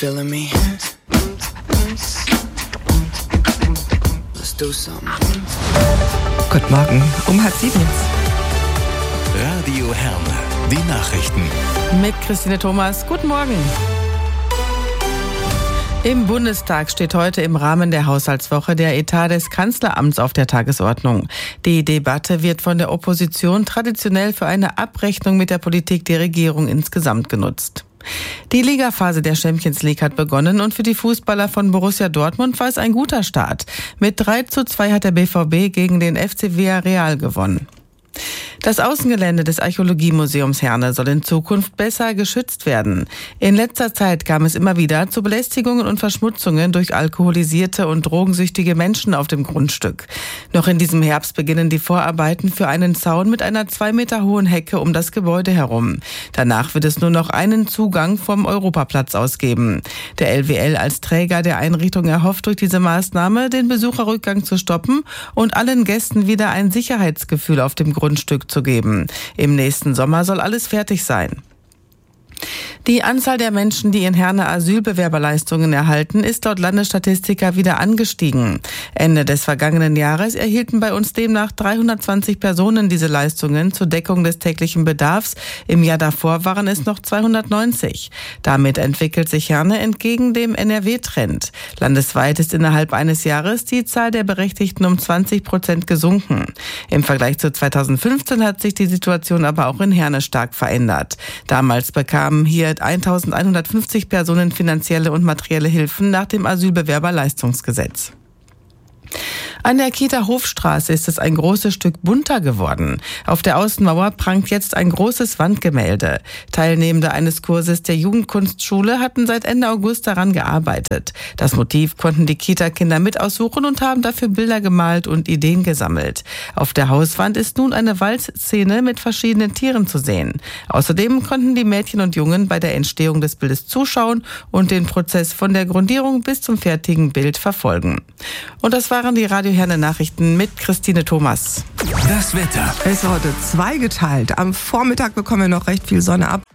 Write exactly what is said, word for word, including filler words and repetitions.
feeling me? Let's do something. Guten Morgen, um halb sieben jetzt. Radio Herne, die Nachrichten. Mit Christine Thomas, guten Morgen. Im Bundestag steht heute im Rahmen der Haushaltswoche der Etat des Kanzleramts auf der Tagesordnung. Die Debatte wird von der Opposition traditionell für eine Abrechnung mit der Politik der Regierung insgesamt genutzt. Die Ligaphase der Champions League hat begonnen und für die Fußballer von Borussia Dortmund war es ein guter Start. Mit drei zu zwei hat der B V B gegen den F C Villarreal gewonnen. Das Außengelände des Archäologiemuseums Herne soll in Zukunft besser geschützt werden. In letzter Zeit kam es immer wieder zu Belästigungen und Verschmutzungen durch alkoholisierte und drogensüchtige Menschen auf dem Grundstück. Noch in diesem Herbst beginnen die Vorarbeiten für einen Zaun mit einer zwei Meter hohen Hecke um das Gebäude herum. Danach wird es nur noch einen Zugang vom Europaplatz aus geben. Der L W L als Träger der Einrichtung erhofft durch diese Maßnahme, den Besucherrückgang zu stoppen und allen Gästen wieder ein Sicherheitsgefühl auf dem Grundstück zu geben. Im nächsten Sommer soll alles fertig sein. Die Anzahl der Menschen, die in Herne Asylbewerberleistungen erhalten, ist laut Landesstatistiker wieder angestiegen. Ende des vergangenen Jahres erhielten bei uns demnach dreihundertzwanzig Personen diese Leistungen zur Deckung des täglichen Bedarfs. Im Jahr davor waren es noch zweihundertneunzig. Damit entwickelt sich Herne entgegen dem N R W-Trend. Landesweit ist innerhalb eines Jahres die Zahl der Berechtigten um zwanzig Prozent gesunken. Im Vergleich zu zweitausendfünfzehn hat sich die Situation aber auch in Herne stark verändert. Damals bekamen hier eintausendeinhundertfünfzig Personen finanzielle und materielle Hilfen nach dem Asylbewerberleistungsgesetz. An der Kieter Hofstraße ist es ein großes Stück bunter geworden. Auf der Außenmauer prangt jetzt ein großes Wandgemälde. Teilnehmende eines Kurses der Jugendkunstschule hatten seit Ende August daran gearbeitet. Das Motiv konnten die Kita-Kinder mit aussuchen und haben dafür Bilder gemalt und Ideen gesammelt. Auf der Hauswand ist nun eine Waldszene mit verschiedenen Tieren zu sehen. Außerdem konnten die Mädchen und Jungen bei der Entstehung des Bildes zuschauen und den Prozess von der Grundierung bis zum fertigen Bild verfolgen. Und das waren die Radio Herne Nachrichten mit Christine Thomas. Das Wetter. Es ist heute zweigeteilt. Am Vormittag bekommen wir noch recht viel Sonne ab.